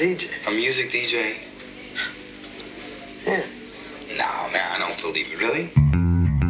DJ. A music DJ? Yeah. Nah, man, I don't believe it. Really?